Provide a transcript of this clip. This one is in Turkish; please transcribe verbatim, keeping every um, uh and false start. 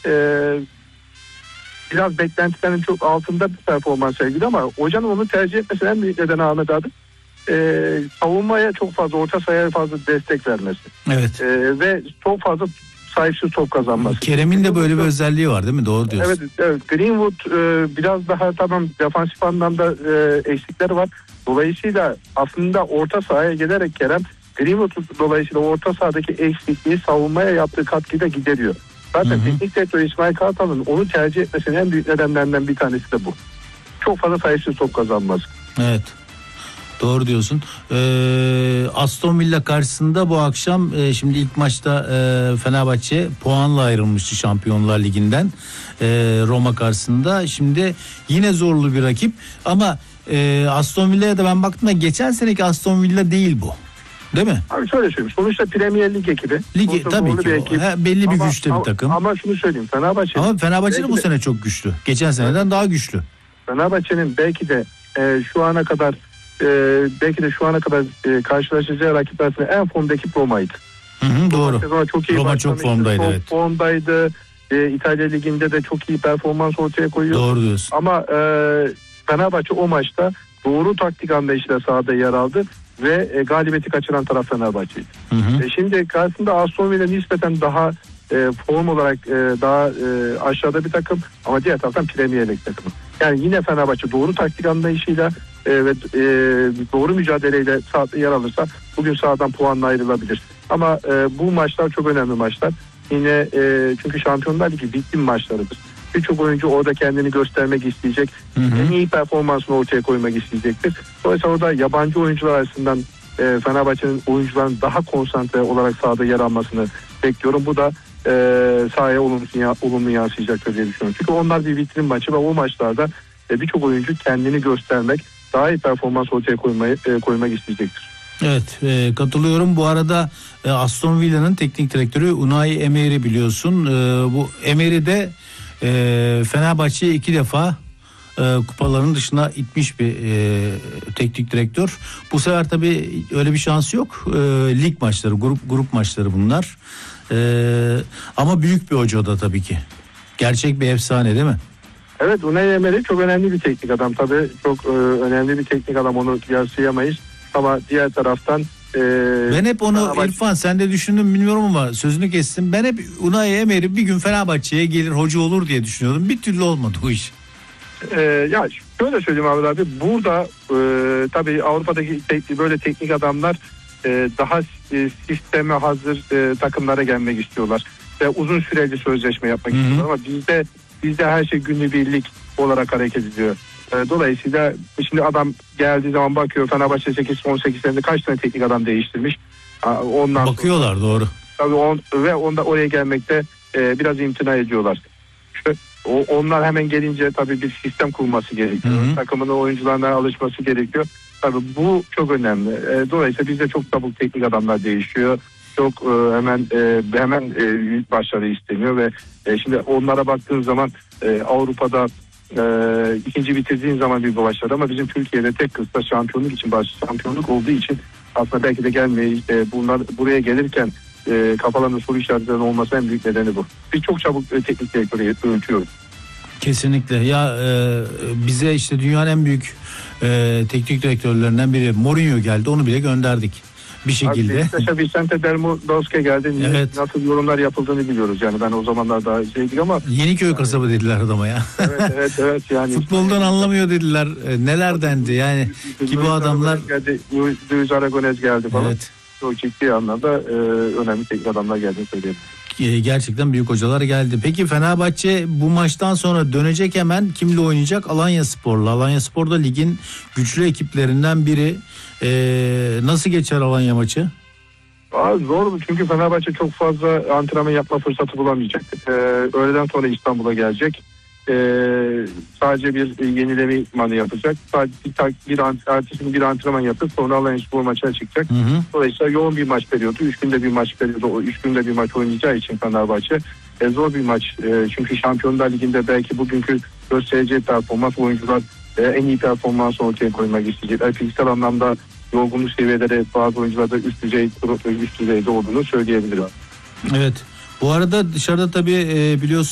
e, biraz beklentilerin çok altında bir performans sergiledi ama hocanın onu tercih etmesinin en büyük nedeni Ahmet abi e, savunmaya çok fazla, orta sahaya fazla destek vermesi. Evet. E, ve çok fazla sahipsiz top kazanması. Kerem'in de böyle bir özelliği var değil mi? Doğru diyorsun. Evet, evet. Greenwood e, biraz daha tamam defansif anlamda e, eksikleri var. Dolayısıyla aslında orta sahaya gelerek Kerem Greenwood dolayısıyla orta sahadaki eksikliği savunmaya yaptığı katkıyla gideriyor. Zaten hı hı. teknik direktör İsmail Kartal'ın onu tercih etmesinin en büyük nedenlerinden bir tanesi de bu. Çok fazla sahipsiz top kazanması. Evet. Doğru diyorsun. Ee, Aston Villa karşısında bu akşam e, şimdi ilk maçta e, Fenerbahçe puanla ayrılmıştı Şampiyonlar Ligi'nden e, Roma karşısında. Şimdi yine zorlu bir rakip ama e, Aston Villa'ya da ben baktım da geçen seneki Aston Villa değil bu. Değil mi? Abi şöyle söyleyeyim. Sonuçta Premier Lig ekibi. Ligi tabii ki. Bir o, he, belli bir ama, güçte bir takım. Ama şunu söyleyeyim. Fenerbahçe. Ama Fenerbahçe de bu sene çok güçlü. Geçen seneden daha güçlü. Fenerbahçe'nin belki de e, şu ana kadar e, belki de şu ana kadar e, karşılaşacağı rakip arasında en formdaki Roma'ydı. Hı hı, doğru. Roma çok iyi Roma çok formdaydı. Çok evet. formdaydı. E, İtalya Ligi'nde de çok iyi performans ortaya koyuyor. Doğru diyorsun. Ama e, Fenerbahçe o maçta doğru taktik anlayışıyla sahada yer aldı ve e, galibiyeti kaçıran taraf Fenerbahçe'ydi. Hı hı. E, şimdi karşısında Aston Villa nispeten daha e, form olarak e, daha e, aşağıda bir takım ama diğer taraftan Premier Lig takımı. Yani yine Fenerbahçe doğru taktik anlayışıyla e, ve e, doğru mücadeleyle sahada yer alırsa bugün sahadan puanla ayrılabilir. Ama e, bu maçlar çok önemli maçlar. Yine e, çünkü Şampiyonlar Ligi bitti maçlarıdır. Birçok oyuncu orada kendini göstermek isteyecek. Hı hı. En iyi performansını ortaya koymak isteyecektir. Dolayısıyla orada yabancı oyuncular arasından e, Fenerbahçe'nin oyuncuların daha konsantre olarak sahada yer almasını bekliyorum. Bu da e, sahaya olumlu, olumlu yansıyacaktır diye düşünüyorum. Çünkü onlar bir vitrin maçı ve o maçlarda e, birçok oyuncu kendini göstermek, daha iyi performans ortaya koymayı, e, koymak isteyecektir. Evet, e, katılıyorum. Bu arada e, Aston Villa'nın teknik direktörü Unai Emery biliyorsun. E, bu Emery de e, Fenerbahçe'yi iki defa e, kupaların dışına itmiş bir e, teknik direktör. Bu sefer tabii öyle bir şansı yok. E, lig maçları, grup grup maçları bunlar. E, ama büyük bir hoca da tabii ki. Gerçek bir efsane değil mi? Evet, Unai Emery çok önemli bir teknik adam. Tabii çok e, önemli bir teknik adam, onu yadsıyamayız. Ama diğer taraftan e, ben hep onu Fenerbahçe... İrfan sen de düşündün bilmiyorum ama sözünü kestim. Ben hep Unai Emery bir gün Fenerbahçe'ye gelir hoca olur diye düşünüyordum. Bir türlü olmadı o iş. E, ya şöyle söyleyeyim abi abi. Burada e, tabii Avrupa'daki tek, böyle teknik adamlar e, daha e, sisteme hazır e, takımlara gelmek istiyorlar. Ve uzun süreli sözleşme yapmak Hı-hı. istiyorlar ama bizde bizde her şey günübirlik olarak hareket ediyor. Dolayısıyla şimdi adam geldiği zaman bakıyor Fenerbahçe sekiz on sekiz senede kaç tane teknik adam değiştirmiş. Ondan bakıyorlar sonra, doğru. Tabii on, ve onda oraya gelmekte e, biraz imtina ediyorlar. İşte o, onlar hemen gelince tabii bir sistem kurması gerekiyor. Hı hı. Takımın oyuncularına alışması gerekiyor. Tabii bu çok önemli. E, dolayısıyla bizde çok çabuk teknik adamlar değişiyor. Çok e, hemen e, hemen e, başarı isteniyor ve e, şimdi onlara baktığın zaman e, Avrupa'da Ee, ikinci bitirdiğin zaman bir başladı ama bizim Türkiye'de tek kısıtla şampiyonluk için baş şampiyonluk olduğu için aslında belki de gelmeyi e, bunlar buraya gelirken e, kafalarında soru işaretlerinin olması en büyük nedeni bu. Biz çok çabuk e, teknik direktörü öğütüyoruz. Kesinlikle ya e, bize işte dünyanın en büyük e, teknik direktörlerinden biri Mourinho geldi, onu bile gönderdik bir şekilde. Abi, Vicente Del Bosque geldi. Evet. Nasıl yorumlar yapıldığını biliyoruz. Yani ben o zamanlar daha şeydik ama. Yeniköy yani, kasabı dediler adama ya. Evet evet evet yani. Futboldan anlamıyor dediler. E, neler dendi yani ki bu adamlar. Geldi, Luis Aragonez geldi falan. Evet. Çok ciddi anlamda e, önemli teknik adamlar geldiğini söyleyebilirim. Gerçekten büyük hocalar geldi. Peki Fenerbahçe bu maçtan sonra dönecek, hemen kimle oynayacak? Alanyaspor'la. Alanyaspor da ligin güçlü ekiplerinden biri. Ee, nasıl geçer Alanya maçı? Aa, zor çünkü Fenerbahçe çok fazla antrenman yapma fırsatı bulamayacak. Ee, öğleden sonra İstanbul'a gelecek. Ee, sadece bir yenileme idmanı yapacak. Sadece bir, bir, ertesini bir antrenman yapıp sonra Alanyaspor maçına çıkacak. Hı hı. Dolayısıyla yoğun bir maç periyodu. Üç günde bir maç periyodu. Üç günde bir maç oynayacağı için Fenerbahçe e, zor bir maç. E, çünkü Şampiyonlar Ligi'nde belki bugünkü göstereceği performans, oyuncular e, en iyi performans ortaya koymak isteyecekler. Fiziksel anlamda yorgunluk seviyeleri bazı oyuncularda üst düzey üst düzeyde olduğunu söyleyebilirim. Evet. Bu arada dışarıda tabii e, biliyorsun